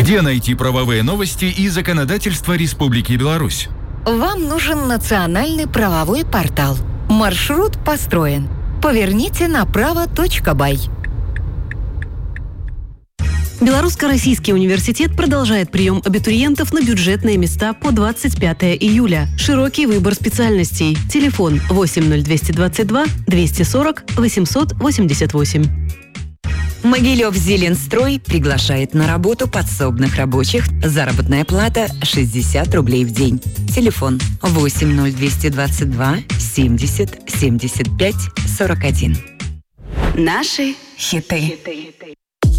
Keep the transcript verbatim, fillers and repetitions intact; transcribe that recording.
Где найти правовые новости и законодательство Республики Беларусь? Вам нужен национальный правовой портал. Маршрут построен. Поверните направо точка бай. Белорусско-российский университет продолжает прием абитуриентов на бюджетные места по двадцать пятое июля. Широкий выбор специальностей. Телефон восемь ноль два два два двести сорок восемьсот восемьдесят восемь. Могилев Зеленстрой приглашает на работу подсобных рабочих. Заработная плата шестьдесят рублей в день. Телефон восемь ноль два два два семьдесят семьдесят пять сорок один. Наши хиты.